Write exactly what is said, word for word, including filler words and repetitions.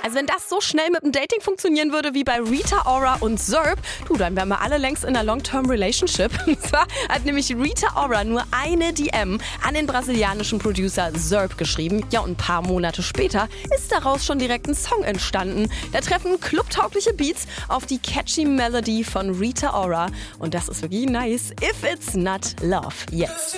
Also wenn das so schnell mit dem Dating funktionieren würde wie bei Rita Ora und Zerb, du, dann wären wir alle längst in einer Long-Term-Relationship. Und zwar hat nämlich Rita Ora nur eine D M an den brasilianischen Producer Zerb geschrieben. Ja, und ein paar Monate später ist daraus schon direkt ein Song entstanden. Da treffen clubtaugliche Beats auf die catchy Melody von Rita Ora. Und das ist wirklich nice. If it's not love. Yes.